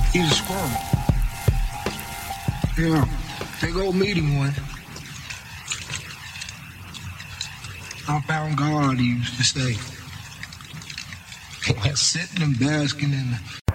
He's a squirrel. Yeah, big old meaty one. I found God, he used to say. Sitting and basking in the